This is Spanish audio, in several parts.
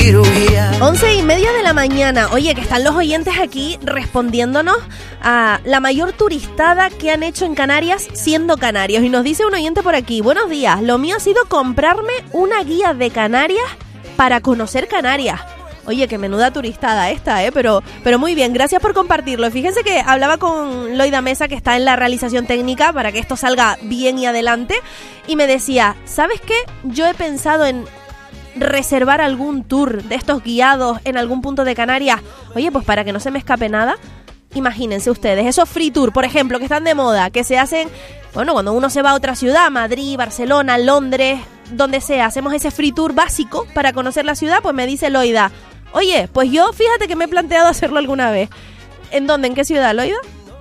11:30 de la mañana. Oye, que están los oyentes aquí respondiéndonos a la mayor turistada que han hecho en Canarias siendo canarios. Y nos dice un oyente por aquí: buenos días, lo mío ha sido comprarme una guía de Canarias para conocer Canarias. Oye, que menuda turistada esta, pero muy bien, gracias por compartirlo. Fíjense que hablaba con Loida Mesa, que está en la realización técnica para que esto salga bien y adelante, y me decía, ¿sabes qué? Yo he pensado en reservar algún tour de estos guiados en algún punto de Canarias. Oye, pues para que no se me escape nada, imagínense ustedes, esos free tour, por ejemplo, que están de moda, que se hacen, bueno, cuando uno se va a otra ciudad, Madrid, Barcelona, Londres, donde sea, hacemos ese free tour básico para conocer la ciudad. Pues me dice Loida, oye, pues yo fíjate que me he planteado hacerlo alguna vez. ¿En dónde? ¿En qué ciudad, Loida?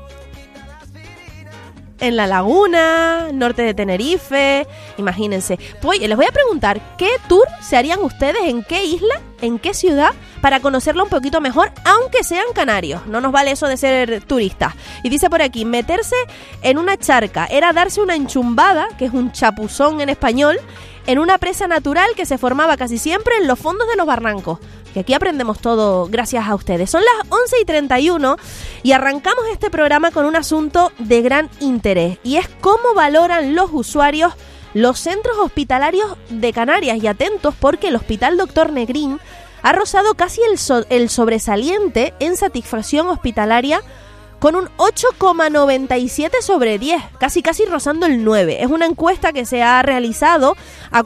En La Laguna, norte de Tenerife, imagínense. Pues les voy a preguntar, ¿qué tour se harían ustedes? ¿En qué isla? ¿En qué ciudad? Para conocerlo un poquito mejor, aunque sean canarios. No nos vale eso de ser turistas. Y dice por aquí, meterse en una charca era darse una enchumbada, que es un chapuzón en español, en una presa natural que se formaba casi siempre en los fondos de los barrancos. Que aquí aprendemos todo gracias a ustedes. Son las 11:31 y arrancamos este programa con un asunto de gran interés, y es cómo valoran los usuarios los centros hospitalarios de Canarias. Y atentos, porque el Hospital Dr. Negrín ha rozado casi el sobresaliente en satisfacción hospitalaria con un 8,97 sobre 10, casi rozando el 9. Es una encuesta que se ha realizado a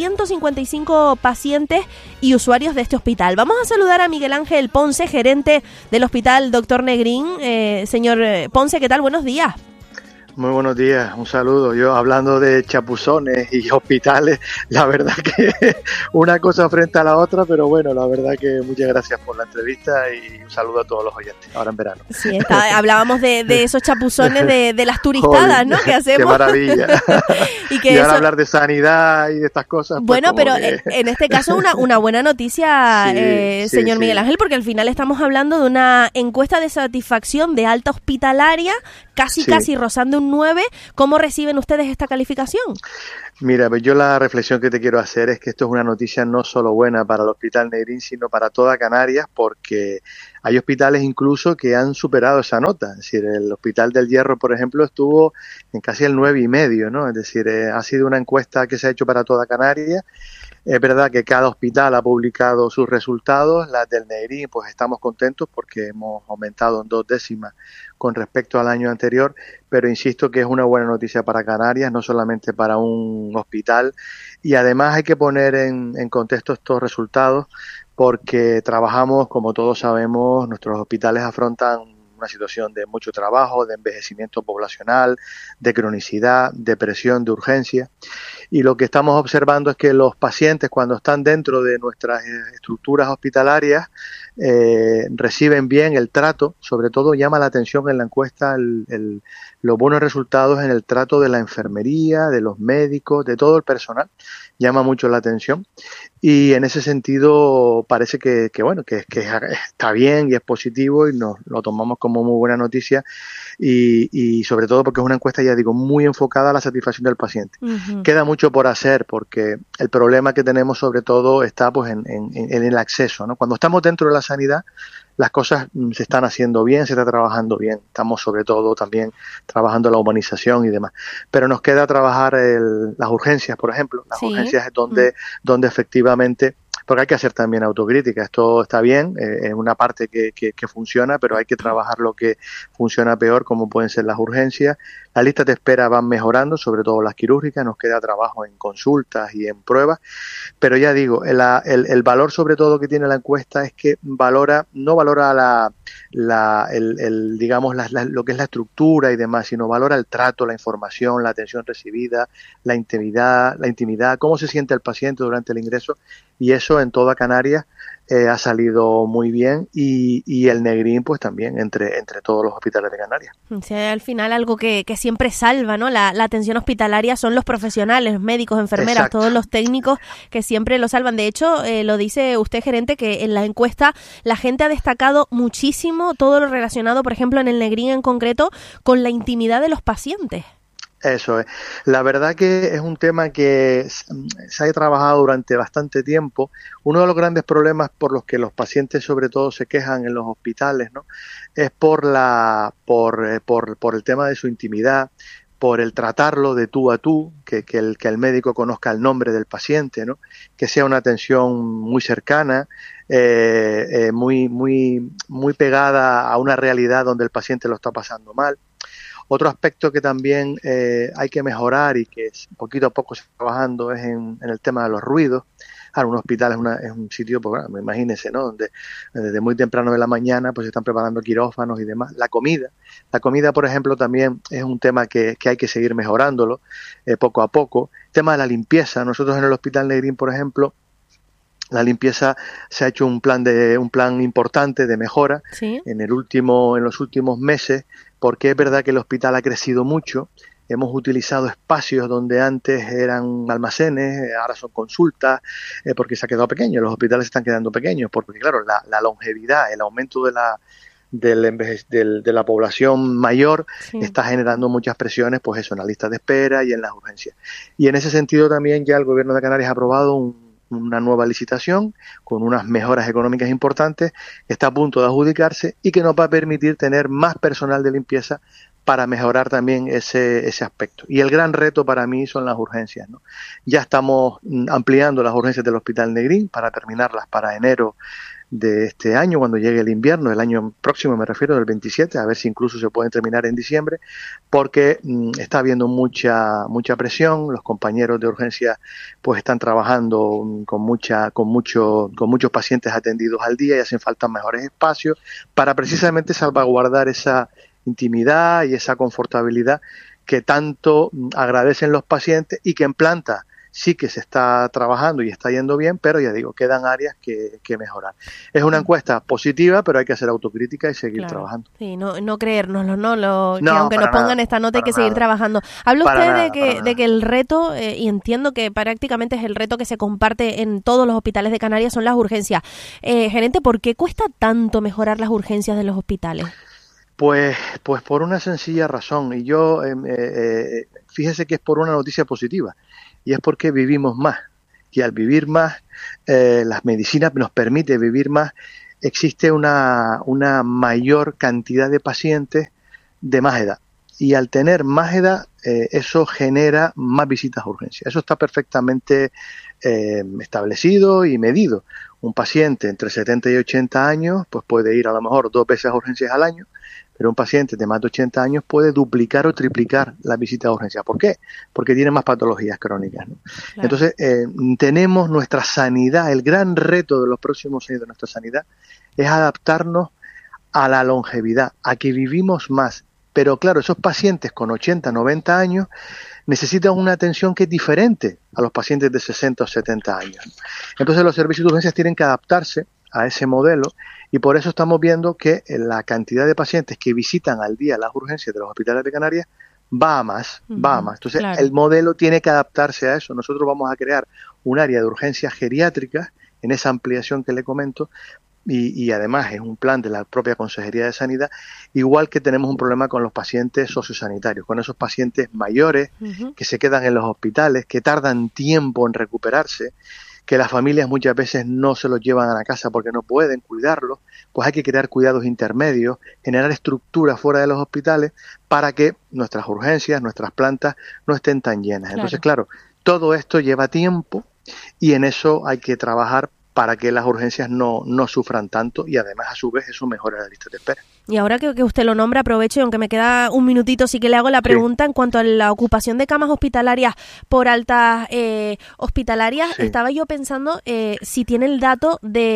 455 pacientes y usuarios de este hospital. Vamos a saludar a Miguel Ángel Ponce, gerente del Hospital Dr. Negrín. Señor Ponce, ¿qué tal? Buenos días. Muy buenos días, un saludo. Yo hablando de chapuzones y hospitales, la verdad que una cosa frente a la otra, pero bueno, la verdad que muchas gracias por la entrevista y un saludo a todos los oyentes, ahora en verano. Sí, hablábamos de esos chapuzones de las turistadas, ¿no? Que hacemos. ¡Qué maravilla! y ahora hablar de sanidad y de estas cosas. Bueno, pues pero en este caso una buena noticia, señor Miguel Ángel, porque al final estamos hablando de una encuesta de satisfacción de alta hospitalaria, casi rozando un 9. ¿Cómo reciben ustedes esta calificación? Mira, pues yo la reflexión que te quiero hacer es que esto es una noticia no solo buena para el Hospital Negrín, sino para toda Canarias, porque hay hospitales incluso que han superado esa nota. Es decir, el Hospital del Hierro, por ejemplo, estuvo en casi el 9,5, ¿no? Es decir, ha sido una encuesta que se ha hecho para toda Canarias. Es verdad que cada hospital ha publicado sus resultados. Las del Negrín, pues estamos contentos porque hemos aumentado en 2 décimas con respecto al año anterior, pero insisto que es una buena noticia para Canarias, no solamente para un hospital. Y además hay que poner en contexto estos resultados porque trabajamos, como todos sabemos, nuestros hospitales afrontan una situación de mucho trabajo, de envejecimiento poblacional, de cronicidad, de presión, de urgencia. Y lo que estamos observando es que los pacientes, cuando están dentro de nuestras estructuras hospitalarias, reciben bien el trato. Sobre todo llama la atención en la encuesta los buenos resultados en el trato de la enfermería, de los médicos, de todo el personal. Llama mucho la atención. Y en ese sentido parece que está bien y es positivo y nos lo tomamos como muy buena noticia y sobre todo porque es una encuesta, ya digo, muy enfocada a la satisfacción del paciente. Uh-huh. Queda mucho por hacer porque el problema que tenemos sobre todo está pues en el acceso, ¿no? Cuando estamos dentro de la sanidad, las cosas se están haciendo bien, se está trabajando bien. Estamos sobre todo también trabajando la humanización y demás. Pero nos queda trabajar las urgencias, por ejemplo. Las urgencias es donde efectivamente, porque hay que hacer también autocrítica. Esto está bien, es una parte que funciona, pero hay que trabajar lo que funciona peor, como pueden ser las urgencias. Las listas de espera van mejorando, sobre todo las quirúrgicas. Nos queda trabajo en consultas y en pruebas. Pero ya digo, el valor sobre todo que tiene la encuesta es que no valora digamos lo que es la estructura y demás, sino valora el trato, la información, la atención recibida, la intimidad, cómo se siente el paciente durante el ingreso, y eso en toda Canarias ha salido muy bien y el Negrín pues también entre todos los hospitales de Canarias. O sea, al final algo que siempre salva, ¿no? La atención hospitalaria son los profesionales, médicos, enfermeras, exacto, todos los técnicos que siempre lo salvan. De hecho, lo dice usted, gerente, que en la encuesta la gente ha destacado muchísimo todo lo relacionado, por ejemplo, en el Negrín en concreto, con la intimidad de los pacientes. Eso es. La verdad que es un tema que se ha trabajado durante bastante tiempo. Uno de los grandes problemas por los que los pacientes sobre todo se quejan en los hospitales, ¿no? Es por el tema de su intimidad, por el tratarlo de tú a tú, que el médico conozca el nombre del paciente, ¿no? Que sea una atención muy cercana, muy pegada a una realidad donde el paciente lo está pasando mal. Otro aspecto que también hay que mejorar y que poquito a poco se está trabajando es en el tema de los ruidos. Ahora, un hospital es un sitio, pues, bueno, imagínense, ¿no? Donde desde muy temprano de la mañana pues se están preparando quirófanos y demás. La comida, por ejemplo, también es un tema que hay que seguir mejorándolo poco a poco. El tema de la limpieza. Nosotros en el Hospital Negrín, por ejemplo, la limpieza se ha hecho un plan importante de mejora. ¿Sí? En los últimos meses, porque es verdad que el hospital ha crecido mucho. Hemos utilizado espacios donde antes eran almacenes, ahora son consultas, porque se ha quedado pequeño. Los hospitales se están quedando pequeños, porque claro, la longevidad, el aumento de la población mayor, sí, está generando muchas presiones, pues eso, en la lista de espera y en las urgencias. Y en ese sentido también ya el Gobierno de Canarias ha aprobado una nueva licitación con unas mejoras económicas importantes que está a punto de adjudicarse y que nos va a permitir tener más personal de limpieza para mejorar también ese aspecto. Y el gran reto para mí son las urgencias, ¿no? Ya estamos ampliando las urgencias del Hospital Negrín para terminarlas para enero de este año, cuando llegue el invierno, el año próximo me refiero, del 27, a ver si incluso se pueden terminar en diciembre, porque está habiendo mucha presión. Los compañeros de urgencia pues están trabajando con muchos pacientes atendidos al día y hacen falta mejores espacios para precisamente salvaguardar esa intimidad y esa confortabilidad que tanto agradecen los pacientes y que en planta sí que se está trabajando y está yendo bien, pero ya digo, quedan áreas que mejorar. Es una encuesta positiva, pero hay que hacer autocrítica y seguir trabajando. Sí, no creérnoslo, que aunque nos pongan esta nota hay que seguir trabajando. Habla usted de que el reto, y entiendo que prácticamente es el reto que se comparte en todos los hospitales de Canarias, son las urgencias. Gerente, ¿por qué cuesta tanto mejorar las urgencias de los hospitales? Pues por una sencilla razón, y yo, fíjese que es por una noticia positiva, y es porque vivimos más, y al vivir más, las medicinas nos permite vivir más. Existe una mayor cantidad de pacientes de más edad, y al tener más edad, eso genera más visitas a urgencias. Eso está perfectamente establecido y medido. Un paciente entre 70 y 80 años pues puede ir a lo mejor 2 veces a urgencias al año, pero un paciente de más de 80 años puede duplicar o triplicar la visita a urgencias. ¿Por qué? Porque tiene más patologías crónicas, ¿no? Claro. Entonces, tenemos nuestra sanidad, el gran reto de los próximos años de nuestra sanidad es adaptarnos a la longevidad, a que vivimos más. Pero claro, esos pacientes con 80, 90 años necesitan una atención que es diferente a los pacientes de 60 o 70 años. Entonces, los servicios de urgencias tienen que adaptarse a ese modelo, y por eso estamos viendo que la cantidad de pacientes que visitan al día las urgencias de los hospitales de Canarias va a más. Entonces, claro, el modelo tiene que adaptarse a eso. Nosotros vamos a crear un área de urgencias geriátricas en esa ampliación que le comento, y además es un plan de la propia Consejería de Sanidad, igual que tenemos un problema con los pacientes sociosanitarios, con esos pacientes mayores que se quedan en los hospitales, que tardan tiempo en recuperarse, que las familias muchas veces no se los llevan a la casa porque no pueden cuidarlos. Pues hay que crear cuidados intermedios, generar estructuras fuera de los hospitales para que nuestras urgencias, nuestras plantas no estén tan llenas. Claro. Entonces, claro, todo esto lleva tiempo y en eso hay que trabajar para que las urgencias no sufran tanto, y además a su vez eso mejora la lista de espera. Y ahora que usted lo nombra, aprovecho, y aunque me queda un minutito, sí que le hago la pregunta en cuanto a la ocupación de camas hospitalarias por altas hospitalarias. Sí. Estaba yo pensando si tiene el dato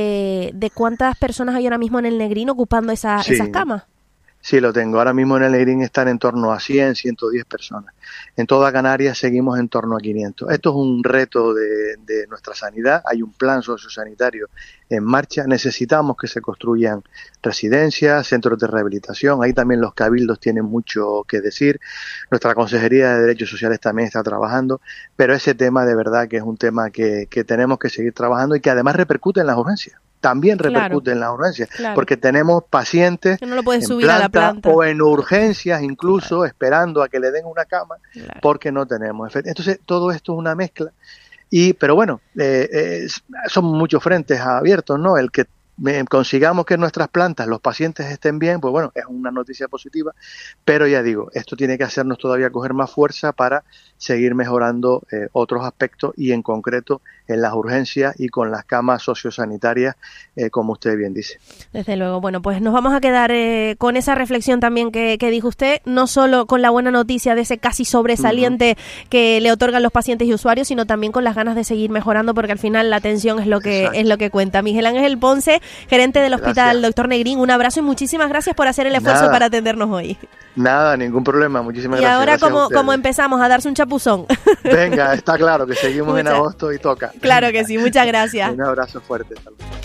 de cuántas personas hay ahora mismo en el Negrín ocupando esas camas. Sí, lo tengo. Ahora mismo en el Negrín están en torno a 100, 110 personas. En toda Canarias seguimos en torno a 500. Esto es un reto de nuestra sanidad. Hay un plan sociosanitario en marcha. Necesitamos que se construyan residencias, centros de rehabilitación. Ahí también los cabildos tienen mucho que decir. Nuestra Consejería de Derechos Sociales también está trabajando. Pero ese tema de verdad que es un tema que tenemos que seguir trabajando y que además repercute en las urgencias. también repercute en las urgencias, porque tenemos pacientes que no lo puedes subir a la planta o en urgencias incluso esperando a que le den una cama porque no tenemos efecto. Entonces todo esto es una mezcla pero bueno, son muchos frentes abiertos, ¿no? El que consigamos que nuestras plantas, los pacientes estén bien, pues bueno, es una noticia positiva, pero ya digo, esto tiene que hacernos todavía coger más fuerza para seguir mejorando otros aspectos y en concreto en las urgencias y con las camas sociosanitarias, como usted bien dice. Desde luego. Bueno, pues nos vamos a quedar con esa reflexión también que dijo usted, no solo con la buena noticia de ese casi sobresaliente que le otorgan los pacientes y usuarios, sino también con las ganas de seguir mejorando, porque al final la atención es lo que cuenta. Miguel Ángel Ponce, gerente del Hospital Dr. Negrín, un abrazo y muchísimas gracias por hacer el esfuerzo para atendernos hoy. Nada, ningún problema, muchísimas gracias. Y ahora como empezamos a darse un chapuzón. Venga, está claro que seguimos en agosto y toca. Claro que sí, muchas gracias. Un abrazo fuerte. Salud.